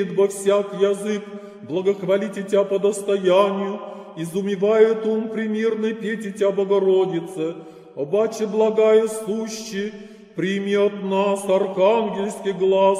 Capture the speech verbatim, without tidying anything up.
во всяк язык, благохвалите Тя по достоянию, изумевает ум примирный, пейте Тя, Богородице, обаче благая сущи, прими от нас архангельский глаз,